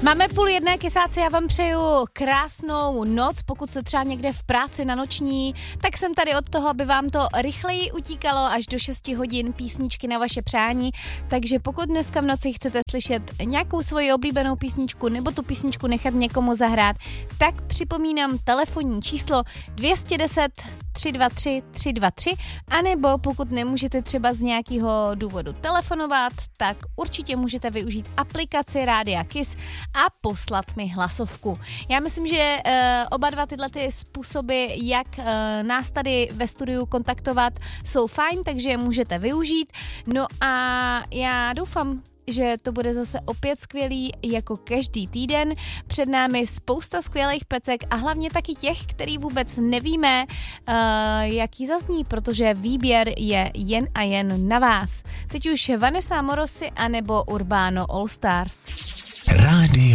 Máme 12:30, kysáci, já vám přeju krásnou noc, pokud jste třeba někde v práci na noční, tak jsem tady od toho, aby vám to rychleji utíkalo až do 6 hodin písničky na vaše přání, takže pokud dneska v noci chcete slyšet nějakou svoji oblíbenou písničku nebo tu písničku nechat někomu zahrát, tak připomínám telefonní číslo 210 323 323, anebo pokud nemůžete třeba z nějakého důvodu telefonovat, tak určitě můžete využít aplikaci Rádia Kiss a poslat mi hlasovku. Já myslím, že oba dva tyhle ty způsoby, jak nás tady ve studiu kontaktovat, jsou fajn, takže je můžete využít. No a já doufám, že to bude zase opět skvělý jako každý týden. Před námi spousta skvělých pecek a hlavně taky těch, který vůbec nevíme, jaký zazní, protože výběr je jen a jen na vás. Teď už Vanessa Morosi anebo Urbano All Stars. Rádio